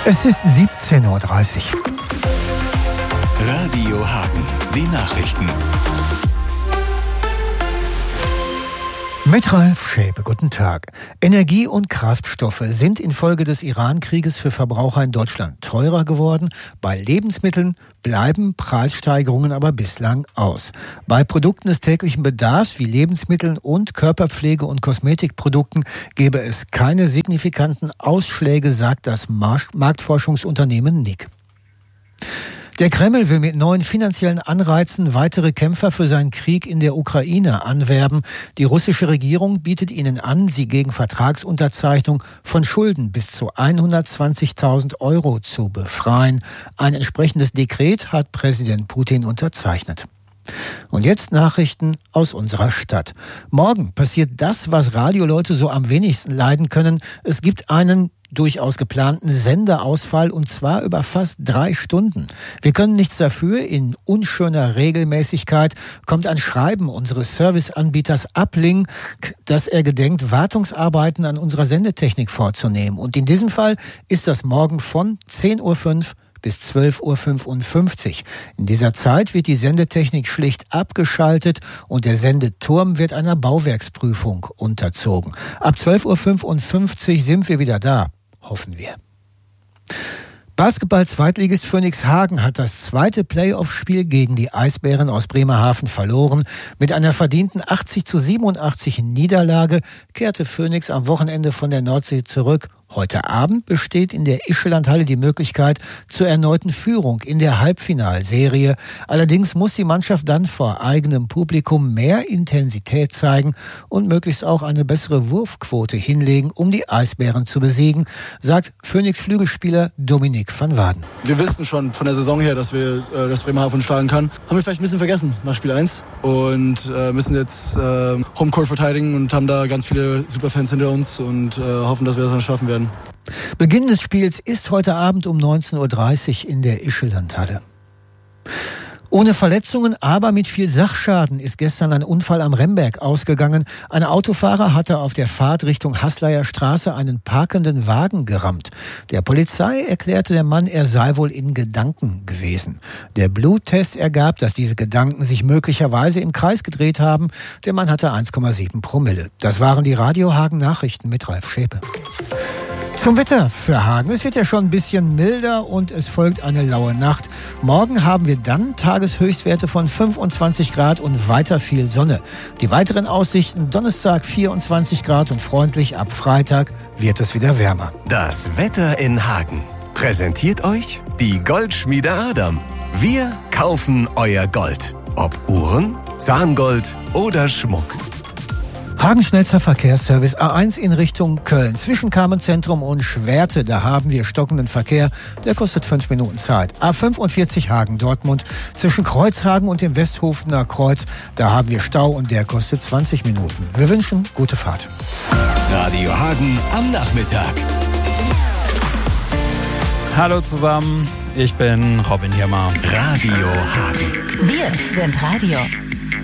Es ist 17:30 Uhr. Radio Hagen, die Nachrichten. Mit Ralf Schäpe, guten Tag. Energie- und Kraftstoffe sind infolge des Iran-Krieges für Verbraucher in Deutschland teurer geworden. Bei Lebensmitteln bleiben Preissteigerungen aber bislang aus. Bei Produkten des täglichen Bedarfs wie Lebensmitteln und Körperpflege- und Kosmetikprodukten gäbe es keine signifikanten Ausschläge, sagt das Marktforschungsunternehmen NIC. Der Kreml will mit neuen finanziellen Anreizen weitere Kämpfer für seinen Krieg in der Ukraine anwerben. Die russische Regierung bietet ihnen an, sie gegen Vertragsunterzeichnung von Schulden bis zu 120.000 Euro zu befreien. Ein entsprechendes Dekret hat Präsident Putin unterzeichnet. Und jetzt Nachrichten aus unserer Stadt. Morgen passiert das, was Radioleute so am wenigsten leiden können. Es gibt einen durchaus geplanten Senderausfall, und zwar über fast 3 Stunden. Wir können nichts dafür. In unschöner Regelmäßigkeit kommt ein Schreiben unseres Serviceanbieters Uplink, dass er gedenkt, Wartungsarbeiten an unserer Sendetechnik vorzunehmen. Und in diesem Fall ist das morgen von 10:05 Uhr bis 12:55 Uhr. In dieser Zeit wird die Sendetechnik schlicht abgeschaltet und der Sendeturm wird einer Bauwerksprüfung unterzogen. Ab 12:55 Uhr sind wir wieder da, hoffen wir. Basketball-Zweitligist Phönix Hagen hat das zweite Playoff-Spiel gegen die Eisbären aus Bremerhaven verloren. Mit einer verdienten 80:87 Niederlage kehrte Phönix am Wochenende von der Nordsee zurück. Heute Abend besteht in der Ischelandhalle die Möglichkeit zur erneuten Führung in der Halbfinalserie. Allerdings muss die Mannschaft dann vor eigenem Publikum mehr Intensität zeigen und möglichst auch eine bessere Wurfquote hinlegen, um die Eisbären zu besiegen, sagt Phönix-Flügelspieler Dominik van Waden. Wir wissen schon von der Saison her, dass wir das Bremerhaven schlagen kann. Haben wir vielleicht ein bisschen vergessen nach Spiel 1 und müssen jetzt Homecourt verteidigen und haben da ganz viele Superfans hinter uns und hoffen, dass wir das dann schaffen werden. Beginn des Spiels ist heute Abend um 19:30 Uhr in der Ischelandhalle. Ohne Verletzungen, aber mit viel Sachschaden ist gestern ein Unfall am Remberg ausgegangen. Ein Autofahrer hatte auf der Fahrt Richtung Hasleyer Straße einen parkenden Wagen gerammt. Der Polizei erklärte der Mann, er sei wohl in Gedanken gewesen. Der Bluttest ergab, dass diese Gedanken sich möglicherweise im Kreis gedreht haben. Der Mann hatte 1,7 Promille. Das waren die Radio Hagen Nachrichten mit Ralf Schäpe. Zum Wetter für Hagen. Es wird ja schon ein bisschen milder und es folgt eine laue Nacht. Morgen haben wir dann Tageshöchstwerte von 25 Grad und weiter viel Sonne. Die weiteren Aussichten: Donnerstag 24 Grad und freundlich, ab Freitag wird es wieder wärmer. Das Wetter in Hagen präsentiert euch die Goldschmiede Adam. Wir kaufen euer Gold. Ob Uhren, Zahngold oder Schmuck. Hagen schnellster Verkehrsservice A1 in Richtung Köln. Zwischen Kamenz-Zentrum und Schwerte, da haben wir stockenden Verkehr. Der kostet 5 Minuten Zeit. A45 Hagen-Dortmund. Zwischen Kreuzhagen und dem Westhofener Kreuz, da haben wir Stau und der kostet 20 Minuten. Wir wünschen gute Fahrt. Radio Hagen am Nachmittag. Hallo zusammen, ich bin Robin Hirmer. Radio Hagen. Wir sind Radio.